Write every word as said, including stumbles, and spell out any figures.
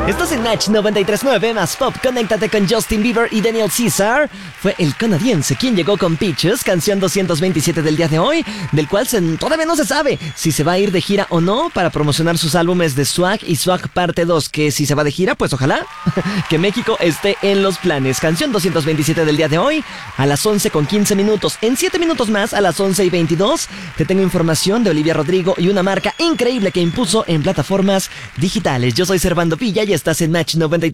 Estás en Match noventa y tres punto nueve más Pop. Conéctate con Justin Bieber y Daniel Caesar. Fue el canadiense quien llegó con Peaches, canción doscientos veintisiete del día de hoy, del cual se, todavía no se sabe si se va a ir de gira o no para promocionar sus álbumes de Swag y Swag Parte dos, que si se va de gira, pues ojalá que México esté en los planes. Canción doscientos veintisiete del día de hoy, a las once con quince minutos. En siete minutos más, a las once y veintidós, te tengo información de Olivia Rodrigo y una marca increíble que impuso en plataformas digitales. Yo soy Servando Villa y estás en Match noventa y